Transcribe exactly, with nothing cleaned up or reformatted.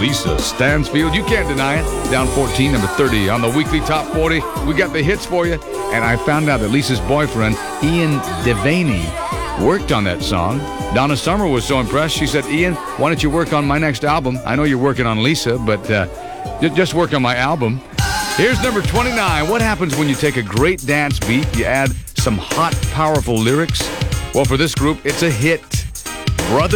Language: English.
Lisa Stansfield. You can't deny it. Down fourteen, number thirty on the weekly top forty. We got the hits for you. And I found out that Lisa's boyfriend, Ian Devaney, worked on that song. Donna Summer was so impressed. She said, Ian, why don't you work on my next album? I know you're working on Lisa, but uh, just work on my album. Here's number twenty-nine. What happens when you take a great dance beat, you add some hot, powerful lyrics? Well, for this group, it's a hit. Brother